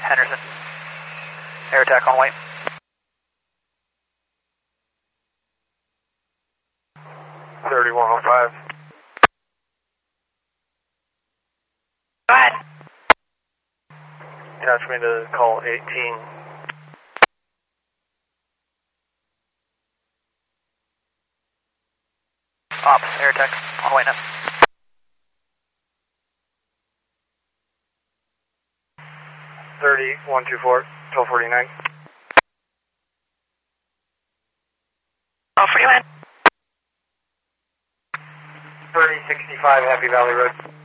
Henderson. Air attack on white. 3105. Go ahead. Attach me to call 18. Ops, air attack on white now. 3124, 1249. 1249. 3065 Happy Valley Road.